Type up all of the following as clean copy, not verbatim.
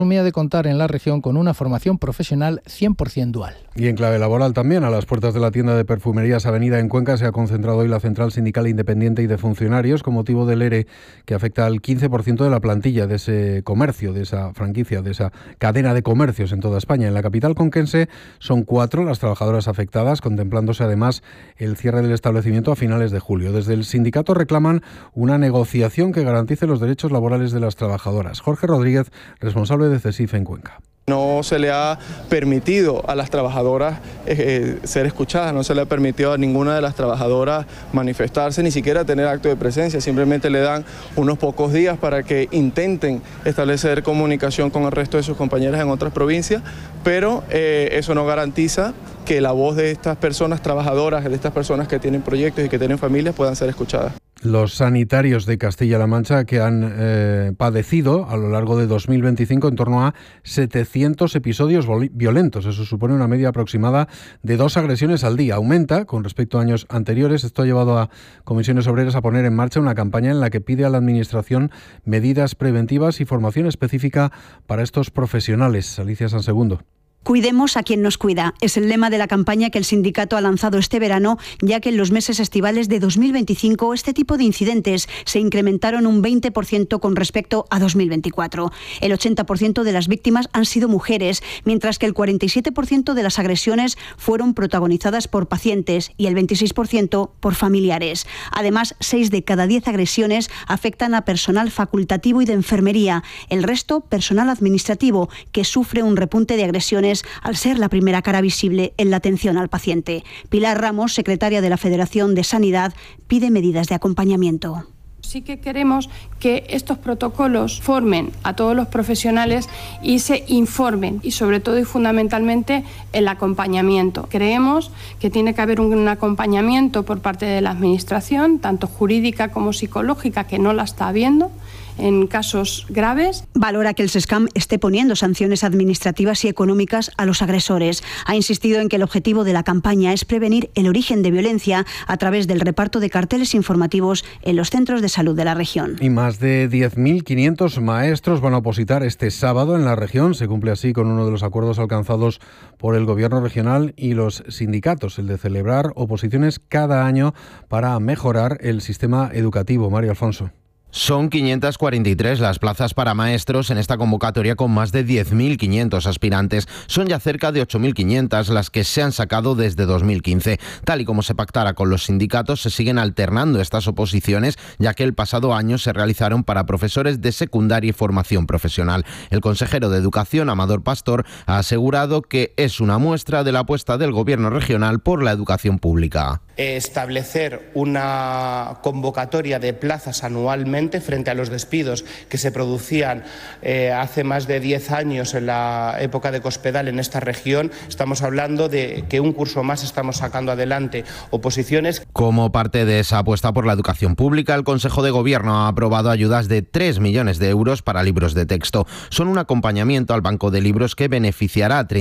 Presumía de contar en la región con una formación profesional 100% dual. Y en clave laboral también, a las puertas de la tienda de Perfumerías Avenida en Cuenca se ha concentrado hoy la Central Sindical Independiente y de Funcionarios con motivo del ERE que afecta al 15% de la plantilla de ese comercio, de esa franquicia, de esa cadena de comercios en toda España. En la capital conquense son 4 las trabajadoras afectadas, contemplándose además el cierre del establecimiento a finales de julio. Desde el sindicato reclaman una negociación que garantice los derechos laborales de las trabajadoras. Jorge Rodríguez, responsable de CESIF en Cuenca. No se le ha permitido a las trabajadoras ser escuchadas, no se le ha permitido a ninguna de las trabajadoras manifestarse, ni siquiera tener acto de presencia, simplemente le dan unos pocos días para que intenten establecer comunicación con el resto de sus compañeras en otras provincias, pero eso no garantiza que la voz de estas personas trabajadoras, de estas personas que tienen proyectos y que tienen familias puedan ser escuchadas. Los sanitarios de Castilla-La Mancha que han padecido a lo largo de 2025 en torno a 700 episodios violentos. Eso supone una media aproximada de 2 agresiones al día. Aumenta con respecto a años anteriores. Esto ha llevado a Comisiones Obreras a poner en marcha una campaña en la que pide a la Administración medidas preventivas y formación específica para estos profesionales. Alicia Sansegundo. Cuidemos a quien nos cuida. Es el lema de la campaña que el sindicato ha lanzado este verano, ya que en los meses estivales de 2025 este tipo de incidentes se incrementaron un 20% con respecto a 2024. El 80% de las víctimas han sido mujeres, mientras que el 47% de las agresiones fueron protagonizadas por pacientes y el 26% por familiares. Además, 6 de cada 10 agresiones afectan a personal facultativo y de enfermería. El resto, personal administrativo, que sufre un repunte de agresiones al ser la primera cara visible en la atención al paciente. Pilar Ramos, secretaria de la Federación de Sanidad, pide medidas de acompañamiento. Sí que queremos que estos protocolos formen a todos los profesionales y se informen y sobre todo y fundamentalmente el acompañamiento. Creemos que tiene que haber un acompañamiento por parte de la Administración, tanto jurídica como psicológica, que no la está habiendo en casos graves. Valora que el SESCAM esté poniendo sanciones administrativas y económicas a los agresores. Ha insistido en que el objetivo de la campaña es prevenir el origen de violencia a través del reparto de carteles informativos en los centros de salud de la región. Y más de 10.500 maestros van a opositar este sábado en la región. Se cumple así con uno de los acuerdos alcanzados por el Gobierno regional y los sindicatos, el de celebrar oposiciones cada año para mejorar el sistema educativo. Mario Alfonso. Son 543 las plazas para maestros en esta convocatoria con más de 10.500 aspirantes. Son ya cerca de 8.500 las que se han sacado desde 2015. Tal y como se pactara con los sindicatos, se siguen alternando estas oposiciones, ya que el pasado año se realizaron para profesores de secundaria y formación profesional. El consejero de Educación, Amador Pastor, ha asegurado que es una muestra de la apuesta del Gobierno regional por la educación pública. Establecer una convocatoria de plazas anualmente frente a los despidos que se producían hace más de 10 años en la época de Cospedal en esta región. Estamos hablando de que un curso más estamos sacando adelante oposiciones. Como parte de esa apuesta por la educación pública, el Consejo de Gobierno ha aprobado ayudas de 3 millones de euros para libros de texto. Son un acompañamiento al banco de libros que beneficiará a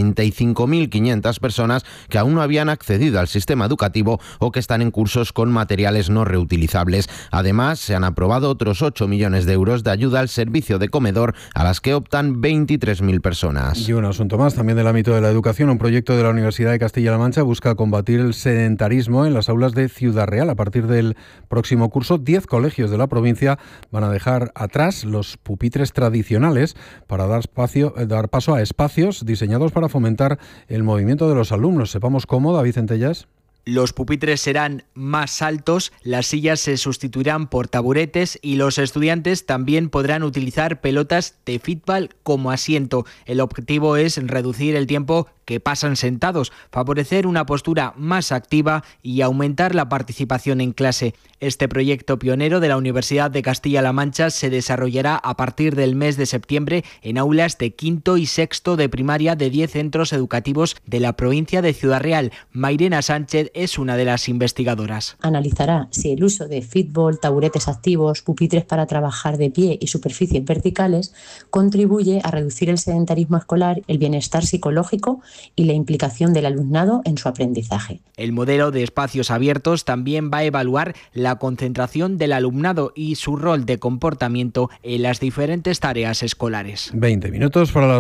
35.500 personas que aún no habían accedido al sistema educativo o que están en cursos con materiales no reutilizables. Además, se han aprobado otros 8 millones de euros de ayuda al servicio de comedor a las que optan 23.000 personas. Y un asunto más, también del ámbito de la educación. Un proyecto de la Universidad de Castilla-La Mancha busca combatir el sedentarismo en las aulas de Ciudad Real. A partir del próximo curso, 10 colegios de la provincia van a dejar atrás los pupitres tradicionales para dar paso a espacios diseñados para fomentar el movimiento de los alumnos. Sepamos cómo, David Centellas. Los pupitres serán más altos, las sillas se sustituirán por taburetes y los estudiantes también podrán utilizar pelotas de fútbol como asiento. El objetivo es reducir el tiempo que pasan sentados, favorecer una postura más activa y aumentar la participación en clase. Este proyecto pionero de la Universidad de Castilla-La Mancha se desarrollará a partir del mes de septiembre en aulas de quinto y sexto de primaria de 10 centros educativos de la provincia de Ciudad Real. Mairena Sánchez Sánchez es una de las investigadoras. Analizará si el uso de fútbol, taburetes activos, pupitres para trabajar de pie y superficies verticales contribuye a reducir el sedentarismo escolar, el bienestar psicológico y la implicación del alumnado en su aprendizaje. El modelo de espacios abiertos también va a evaluar la concentración del alumnado y su rol de comportamiento en las diferentes tareas escolares. 20 minutos para las